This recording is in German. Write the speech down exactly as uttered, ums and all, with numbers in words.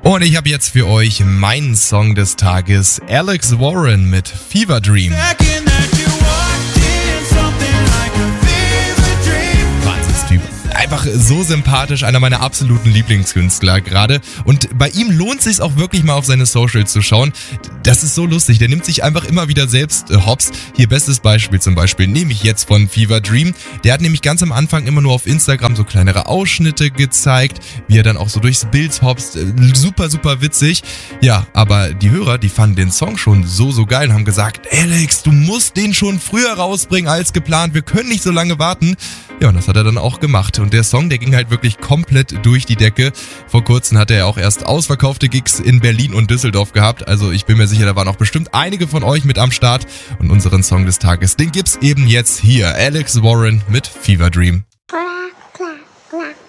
Und ich habe jetzt für euch meinen Song des Tages, Alex Warren mit Fever Dream. Wahnsinnstyp. Einfach so sympathisch, einer meiner absoluten Lieblingskünstler gerade. Und bei ihm lohnt es sich auch wirklich mal auf seine Socials zu schauen. Das ist so lustig, der nimmt sich einfach immer wieder selbst äh, hops. Hier bestes Beispiel zum Beispiel, nehme ich jetzt von Fever Dream. Der hat nämlich ganz am Anfang immer nur auf Instagram so kleinere Ausschnitte gezeigt, wie er dann auch so durchs Bild hopst. Äh, super, super witzig. Ja, aber die Hörer, die fanden den Song schon so, so geil und haben gesagt, Alex, du musst den schon früher rausbringen als geplant, wir können nicht so lange warten. Ja, und das hat er dann auch gemacht. Und der Song, der ging halt wirklich komplett durch die Decke. Vor kurzem hatte er auch erst ausverkaufte Gigs in Berlin und Düsseldorf gehabt. Also ich bin mir sicher, da waren auch bestimmt einige von euch mit am Start. Und unseren Song des Tages, den gibt's eben jetzt hier. Alex Warren mit Fever Dream. Clap, clap, clap.